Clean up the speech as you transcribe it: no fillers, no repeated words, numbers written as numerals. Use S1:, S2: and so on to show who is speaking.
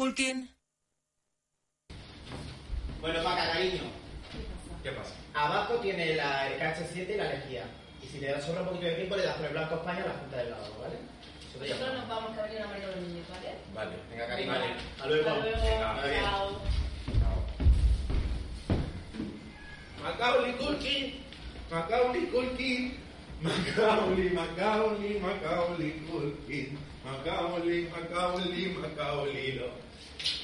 S1: Culkin.
S2: Bueno, Paca, cariño.
S3: ¿Qué pasa?
S2: Abajo tiene el KH7 y la lejía. Y si te da sobra un poquito de tiempo, le das con el blanco a España a la punta del lado, ¿vale? Eso te
S4: Nosotros
S2: llama.
S4: nos vamos, que ha venido una marca de los niños, ¿vale?
S3: Vale.
S2: Venga, cariño.
S3: Vale.
S2: Hasta luego.
S4: Hasta luego.
S2: Venga, bien.
S4: Chao.
S3: Macaulay Culkin. Macaulay Culkin. Macaulay, Macaulay, Macaulay Culkin. Macaulay, Macaulay, Macaulay.